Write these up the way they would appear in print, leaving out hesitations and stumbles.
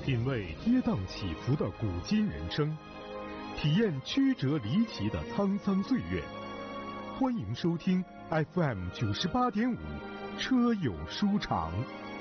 品味跌宕起伏的古今人生，体验曲折离奇的沧桑岁月。欢迎收听 FM 98.5车友书场。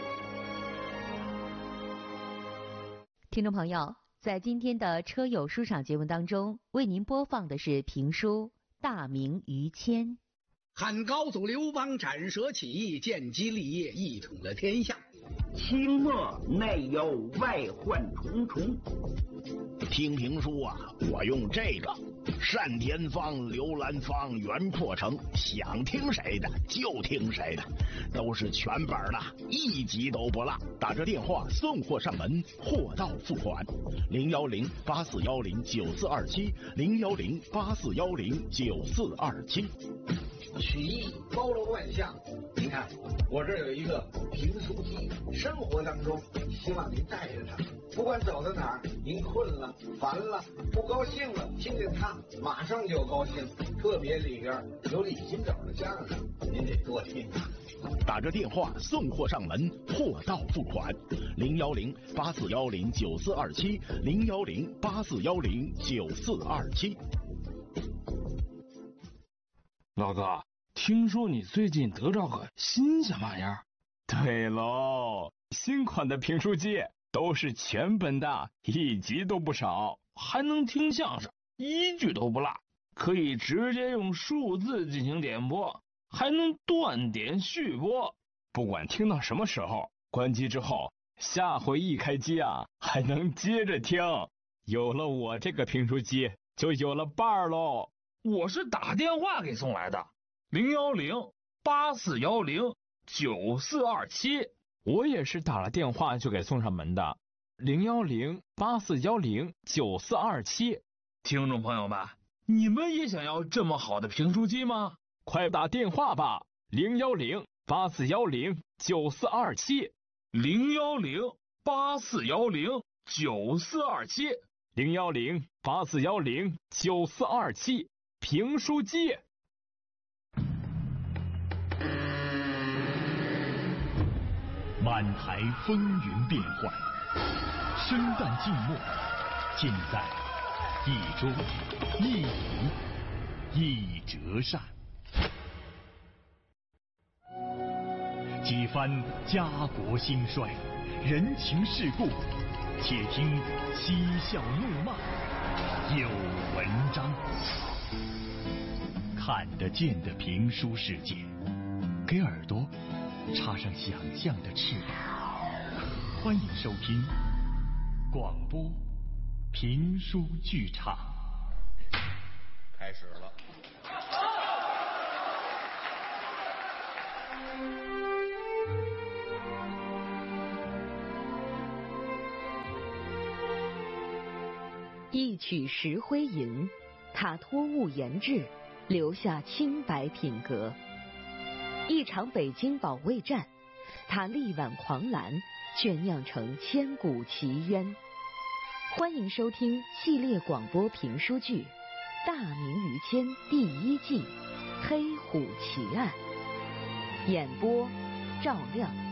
听众朋友，在今天的车友书场节目当中，为您播放的是评书《大明于谦》。 汉高祖刘邦斩蛇起义，建基立业，一统了天下。 清末内忧外患重重。 听评书啊，我用这个单田芳、刘兰芳、袁阔成，想听谁的就听谁的，都是全本的，一集都不落。打着电话送货上门，货到付款。010-8410-9427，010-8410-9427。 曲艺包罗万象，您看我这有一个评书机，生活当中希望您带着它，不管走到哪儿，您困了、烦了、不高兴了，听见它马上就高兴。特别里边有李金斗的相声，您得多听啊。 打着电话送货上门，货到付款。010-8410-9427，010-8410-9427。 老哥，听说你最近得着个新鲜玩意儿？ 对喽，新款的评书机都是全本的，一集都不少， 还能听相声，一句都不落，可以直接用数字进行点播，还能断点续播， 不管听到什么时候，关机之后下回一开机啊，还能接着听。有了我这个评书机，就有了伴儿喽。 我是打电话给送来的，010-8410-9427。 我也是打了电话就给送上门的，010-8410-9427。 听众朋友们，你们也想要这么好的评书机吗？ 快打电话吧，010-8410-9427。 010-8410-9427。 010-8410-9427。评书机。 满台风云变幻，生旦净末，尽在一桌一饮一折扇。几番家国兴衰，人情世故，且听嬉笑怒骂，有文章。看得见的评书世界，给耳朵插上想象的翅膀。欢迎收听广播评书剧场。 开始了。 一曲石灰吟，他托物言志，留下清白品格。一场北京保卫战，他力挽狂澜，却酿成千古奇冤。欢迎收听系列广播评书剧《大明于谦》第1季《黑虎奇案》，演播赵亮。